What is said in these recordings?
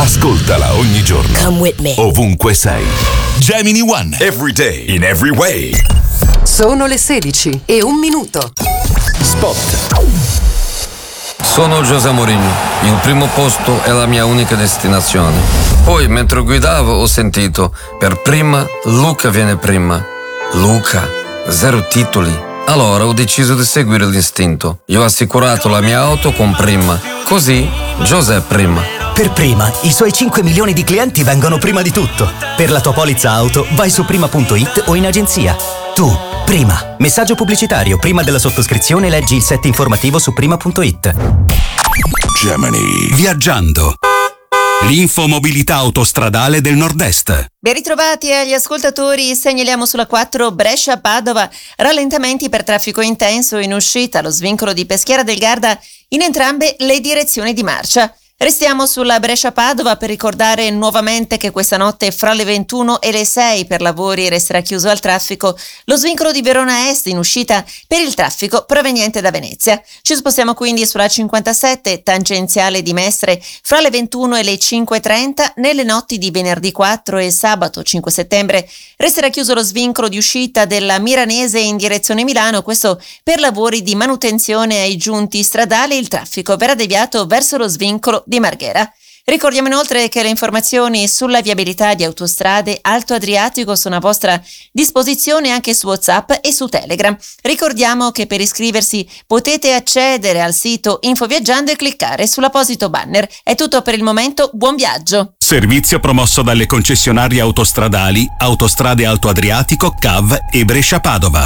Ascoltala ogni giorno. Come with me. Ovunque sei. Gemini One. Every day, in every way. Sono le 16:01. Spot. Sono José Mourinho. Il primo posto è la mia unica destinazione. Poi, mentre guidavo, ho sentito: per prima, Luca viene prima. Luca, 0 titoli. Allora ho deciso di seguire l'istinto. Io ho assicurato la mia auto con Prima. Così, José prima. Per Prima, i suoi 5 milioni di clienti vengono prima di tutto. Per la tua polizza auto, vai su prima.it o in agenzia. Tu, Prima. Messaggio pubblicitario. Prima della sottoscrizione leggi il set informativo su prima.it. Gemini. Viaggiando. L'infomobilità autostradale del Nord-Est. Ben ritrovati agli ascoltatori, segnaliamo sulla 4 Brescia-Padova rallentamenti per traffico intenso in uscita allo svincolo di Peschiera del Garda in entrambe le direzioni di marcia. Restiamo sulla Brescia-Padova per ricordare nuovamente che questa notte fra le 21 e le 6 per lavori resterà chiuso al traffico lo svincolo di Verona Est in uscita per il traffico proveniente da Venezia. Ci spostiamo quindi sulla 57 tangenziale di Mestre fra le 21 e le 5.30. Nelle notti di venerdì 4 e sabato 5 settembre resterà chiuso lo svincolo di uscita della Miranese in direzione Milano, questo per lavori di manutenzione ai giunti stradali. Il traffico verrà deviato verso lo svincolo di Marghera. Ricordiamo inoltre che le informazioni sulla viabilità di autostrade Alto Adriatico sono a vostra disposizione anche su WhatsApp e su Telegram. Ricordiamo che per iscriversi potete accedere al sito Infoviaggiando e cliccare sull'apposito banner. È tutto per il momento, buon viaggio! Servizio promosso dalle concessionarie autostradali Autostrade Alto Adriatico, CAV e Brescia-Padova.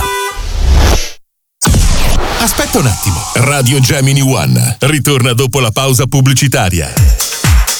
Aspetta un attimo. Radio Gemini One ritorna dopo la pausa pubblicitaria.